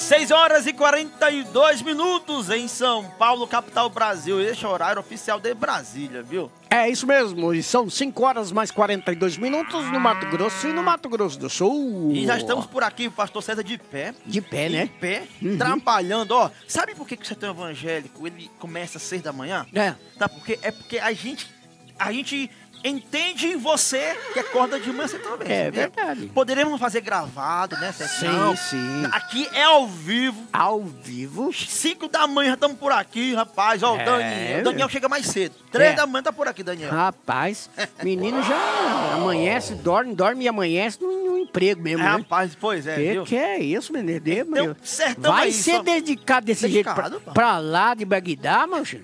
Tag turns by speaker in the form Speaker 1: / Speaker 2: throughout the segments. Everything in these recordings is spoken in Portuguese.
Speaker 1: 6 horas e 42 minutos em São Paulo, capital Brasil. Este é o horário oficial de Brasília, viu?
Speaker 2: É isso mesmo, e são 5 horas mais 42 minutos no Mato Grosso e no Mato Grosso do Sul.
Speaker 1: E já estamos por aqui, o pastor César de pé.
Speaker 2: De pé, né?
Speaker 1: De pé, trabalhando, ó. Sabe por que o sertão evangélico, ele começa às 6 da manhã?
Speaker 2: É.
Speaker 1: Tá, porque a gente entende você que acorda de manhã você também.
Speaker 2: É
Speaker 1: sabia?
Speaker 2: verdade.
Speaker 1: Poderíamos fazer gravado, né, sertão?
Speaker 2: Sim.
Speaker 1: Aqui é ao vivo.
Speaker 2: Ao vivo.
Speaker 1: 5 da manhã já estamos por aqui, rapaz. Ó, o Daniel. Daniel chega mais cedo. 3 da manhã tá por aqui, Daniel.
Speaker 2: Rapaz, menino já amanhece, dorme e amanhece no emprego mesmo, né?
Speaker 1: Rapaz, pois é, viu?
Speaker 2: Que é isso, menino?
Speaker 1: Então, sertão
Speaker 2: vai
Speaker 1: aí,
Speaker 2: ser
Speaker 1: só...
Speaker 2: dedicado desse
Speaker 1: Dedicado,
Speaker 2: jeito
Speaker 1: pô.
Speaker 2: pra lá de Bagdá, meu filho?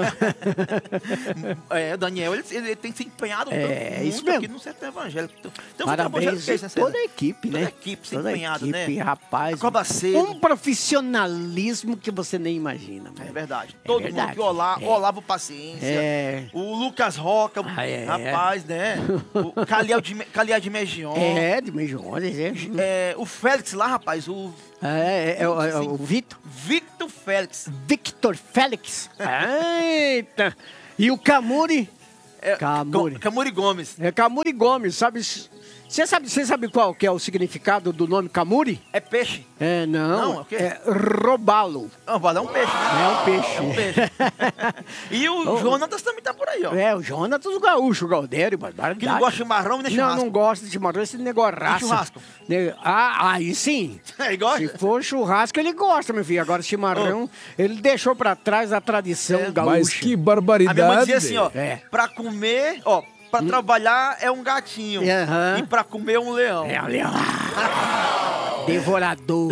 Speaker 1: É, Daniel, ele tem se empenhado muito
Speaker 2: isso mesmo.
Speaker 1: aqui no sertão evangélico. Então,
Speaker 2: Parabéns
Speaker 1: que é isso, né,
Speaker 2: toda
Speaker 1: César?
Speaker 2: a equipe, né?
Speaker 1: Toda a equipe se
Speaker 2: Toda a
Speaker 1: empenhado,
Speaker 2: equipe,
Speaker 1: né?
Speaker 2: rapaz.
Speaker 1: Acorda cedo.
Speaker 2: Um profissionalismo que você nem imagina.
Speaker 1: É
Speaker 2: velho.
Speaker 1: verdade. Todo
Speaker 2: verdade.
Speaker 1: mundo que Olavo Paciência,
Speaker 2: É.
Speaker 1: o Lucas Roca, rapaz, né? O Caliel de Megion.
Speaker 2: De Mejões,
Speaker 1: O Félix lá, rapaz, o
Speaker 2: o Vitor.
Speaker 1: Victor Félix.
Speaker 2: Victor Félix. Eita! E o Camuri.
Speaker 1: Camuri Gomes.
Speaker 2: É Camuri Gomes, sabe? Você sabe qual que é o significado do nome Camuri?
Speaker 1: É peixe.
Speaker 2: Não.
Speaker 1: Não, é o quê?
Speaker 2: É roubá-lo.
Speaker 1: Não, é um peixe, né?
Speaker 2: É um peixe.
Speaker 1: É um peixe. E o Jonatas também tá por aí, ó.
Speaker 2: O Jonatas, o gaúcho, o Galdério, barbaridade.
Speaker 1: Que não gosta de chimarrão e nem churrasco.
Speaker 2: Não gosta de chimarrão, esse negócio raça.
Speaker 1: churrasco?
Speaker 2: Aí sim.
Speaker 1: Ele gosta?
Speaker 2: Se for churrasco, ele gosta, meu filho. Agora, chimarrão, ele deixou pra trás a tradição gaúcha.
Speaker 3: Mas que barbaridade.
Speaker 1: A minha mãe dizia assim, ó,
Speaker 2: É.
Speaker 1: pra comer, ó, pra trabalhar é um gatinho. E pra comer é um leão.
Speaker 2: É, olha lá. Devorador.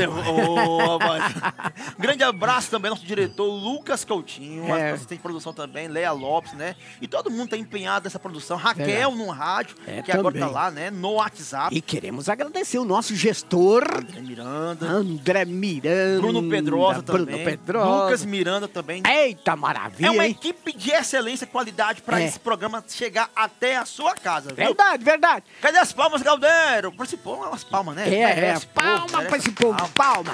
Speaker 1: Grande abraço também ao nosso diretor Lucas Coutinho, assistente de produção também, Leia Lopes, né? E todo mundo tá empenhado nessa produção. Raquel no rádio, que agora tá lá, né? No WhatsApp.
Speaker 2: E queremos agradecer o nosso gestor, André Miranda.
Speaker 1: Bruno Pedrosa também. Lucas Miranda também.
Speaker 2: Eita, maravilha,
Speaker 1: É uma
Speaker 2: hein?
Speaker 1: equipe de excelência e qualidade para esse programa chegar até a sua casa, viu?
Speaker 2: Verdade.
Speaker 1: Cadê as palmas, Galdério? Participou umas palmas, né?
Speaker 2: Palma pra esse povo, palma.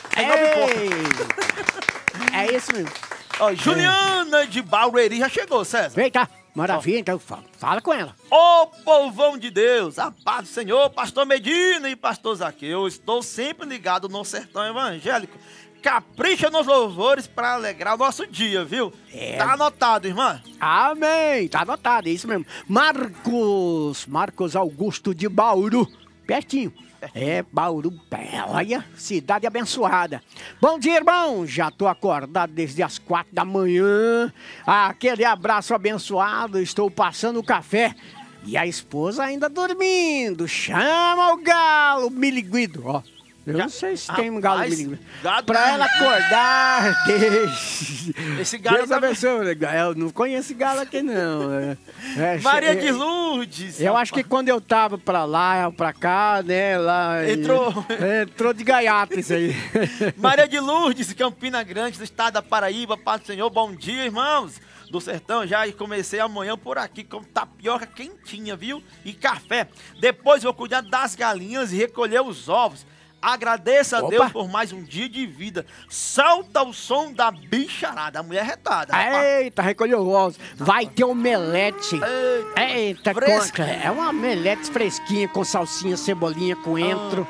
Speaker 2: É isso mesmo.
Speaker 1: Ó, Juliana de Barueri já chegou, César.
Speaker 2: Eita, maravilha, então fala com ela.
Speaker 1: Ô povão de Deus, a paz do Senhor, pastor Medina e pastor Zaqueu, estou sempre ligado no sertão evangélico. Capricha nos louvores para alegrar o nosso dia, viu? Tá anotado, irmã?
Speaker 2: Amém, tá anotado, é isso mesmo. Marcos Augusto de Bauru, pertinho. Bauru, olha, cidade abençoada. Bom dia, irmão, já tô acordado desde as 4 da manhã. Aquele abraço abençoado, estou passando o café. E a esposa ainda dormindo, chama o galo miliguido, ó. Eu não sei se tem um galo miliguido. Pra ela acordar,
Speaker 1: Esse galo
Speaker 2: Deus abençoe. Eu não conheço esse galo aqui, não.
Speaker 1: Maria de Lourdes.
Speaker 2: Eu acho que quando eu tava pra lá, pra cá, né, lá... Entrou de gaiato isso aí.
Speaker 1: Maria de Lourdes, Campina Grande, do estado da Paraíba. Paz do Senhor, bom dia, irmãos do sertão. Já comecei amanhã por aqui com tapioca quentinha, viu? E café. Depois vou cuidar das galinhas e recolher os ovos. Agradeça a Deus por mais um dia de vida. Solta o som da bicharada. A mulher retada.
Speaker 2: Eita, recolheu os ovos. Vai ter omelete. Eita, é uma omelete fresquinha com salsinha, cebolinha, coentro.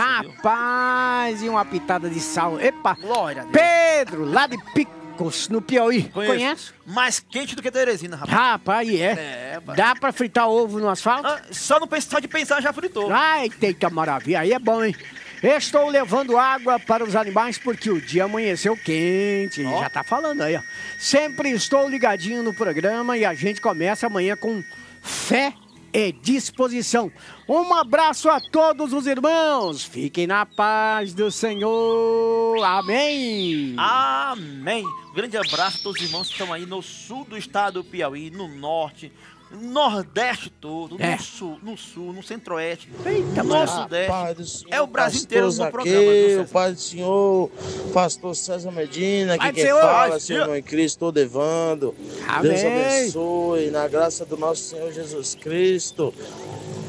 Speaker 2: Rapaz, e uma pitada de sal. Epa,
Speaker 1: glória a Deus.
Speaker 2: Pedro, lá de Picos, no Piauí. Conhece?
Speaker 1: Mais quente do que Teresina, rapaz.
Speaker 2: Rapaz, dá pra fritar ovo no asfalto?
Speaker 1: Só de pensar já fritou.
Speaker 2: Ai, eita maravilha. Aí é bom, hein? Estou levando água para os animais porque o dia amanheceu quente. Já tá falando aí, ó. Sempre estou ligadinho no programa e a gente começa amanhã com fé e disposição. Um abraço a todos os irmãos. Fiquem na paz do Senhor. Amém.
Speaker 1: Amém. Grande abraço a todos os irmãos que estão aí no sul do estado do Piauí, no norte, Nordeste todo, no sul, no centro-oeste, no sudeste. É o Brasil inteiro no programa.
Speaker 4: Pai do Senhor, pastor César Medina, aqui quem fala, Senhor irmão em Cristo, todo Evandro. Deus abençoe, na graça do nosso Senhor Jesus Cristo.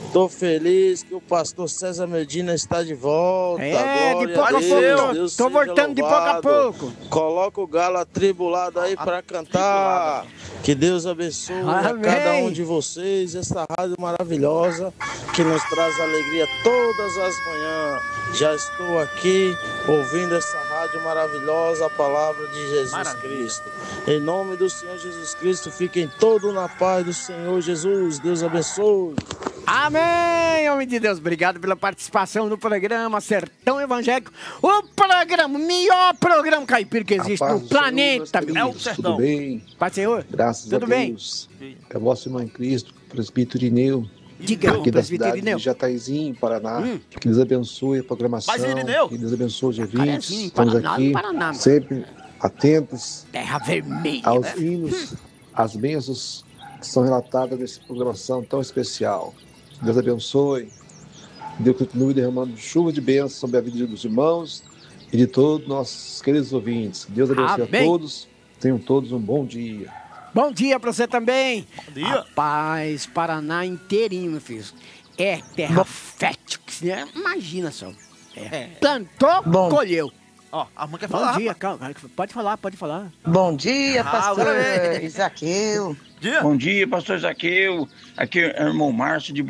Speaker 4: Tô feliz que o pastor César Medina está de volta.
Speaker 2: De pouco a pouco. Tô voltando de pouco a pouco.
Speaker 4: Coloca o galo atribulado aí pra cantar. Que Deus abençoe a cada um de vocês. Essa rádio maravilhosa que nos traz alegria todas as manhãs. Já estou aqui ouvindo essa rádio maravilhosa, a palavra de Jesus Cristo. Em nome do Senhor Jesus Cristo, fiquem todos na paz do Senhor Jesus. Deus abençoe.
Speaker 2: Amém, homem de Deus. Obrigado pela participação no programa Sertão Evangélico. O programa, melhor programa caipira que existe no planeta.
Speaker 3: É o Sertão. Tudo bem?
Speaker 2: Paz, Senhor.
Speaker 3: Graças a Deus. É vosso irmão em Cristo, presbítero Irineu.
Speaker 2: Diga,
Speaker 3: aqui da cidade de Jataizinho, Paraná. Que Deus abençoe a programação. Que Deus abençoe os ouvintes. Estamos aqui sempre atentos
Speaker 2: Terra Vermelha,
Speaker 3: aos hinos, às bênçãos que são relatadas nessa programação tão especial. Deus abençoe. Deus continue derramando chuva de bênçãos sobre a vida dos irmãos e de todos nossos queridos ouvintes. Deus abençoe a todos. Tenham todos um bom dia.
Speaker 2: Bom dia pra você também.
Speaker 1: Bom dia.
Speaker 2: Rapaz, Paraná inteirinho, meu filho. É terra fértil. Imagina só. Plantou, colheu.
Speaker 1: Ó, a mãe quer falar.
Speaker 2: Bom dia, calma. Pode falar.
Speaker 5: Bom dia, pastor Isaqueu.
Speaker 1: Dia.
Speaker 6: Bom dia, pastor Isaqueu. Aqui é o irmão Márcio de